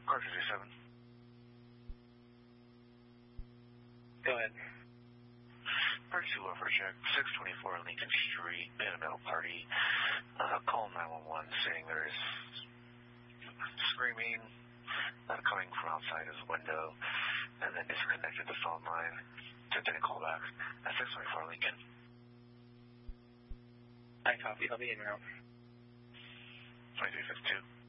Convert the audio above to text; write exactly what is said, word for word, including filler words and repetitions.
Car fifty-seven. Go ahead. Part two over check, six twenty-four Lincoln Street, in a metal party. Uh, call nine one one saying there is screaming uh, coming from outside his window, and then disconnected the phone line. So didn't call back at six twenty-four Lincoln. I copy. I'll be in route. twenty-three fifty-two.